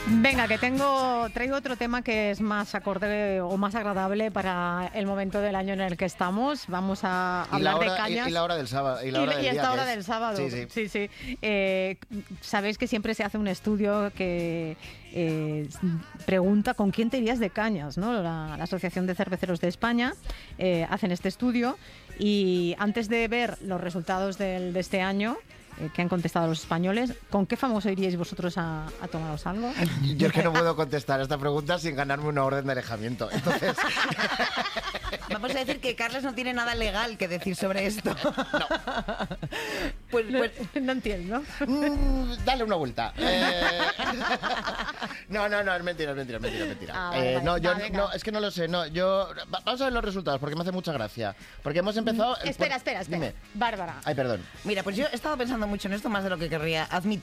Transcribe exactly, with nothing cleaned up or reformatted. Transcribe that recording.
Venga, que tengo traigo otro tema que es más acorde o más agradable para el momento del año en el que estamos. Vamos a hablar hora, de cañas. Y, y la hora del sábado. Y, la hora y, del y esta día hora que del es. sábado. Sí, sí. sí, sí. Eh, Sabéis que siempre se hace un estudio que eh, pregunta con quién te irías de cañas, ¿no? La, la Asociación de Cerveceros de España eh, hacen este estudio y antes de ver los resultados del, de este año, Eh, que han contestado los españoles, ¿con qué famoso iríais vosotros a, a tomaros algo? Yo es que no puedo contestar a esta pregunta sin ganarme una orden de alejamiento. Entonces... Vamos a decir que Carles no tiene nada legal que decir sobre esto. No. Pues, pues... No, no entiendo. Mm, dale una vuelta. Eh... No, no, no, es mentira, es mentira, es mentira, es mentira. Ah, eh, vale, no, vale. yo Va, venga. no, es que no lo sé, no, yo vamos a ver los resultados porque me hace mucha gracia. Porque hemos empezado el- Espera, espera, espera. Dime. Bárbara. Ay, perdón. Mira, pues yo he estado pensando mucho en esto más de lo que querría admitir.